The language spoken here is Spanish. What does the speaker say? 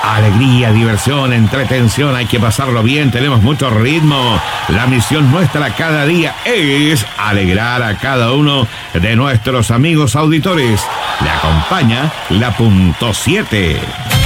Alegría, diversión, entretención, hay que pasarlo bien, tenemos mucho ritmo. La misión nuestra cada día es alegrar a cada uno de nuestros amigos auditores. Le acompaña la .7.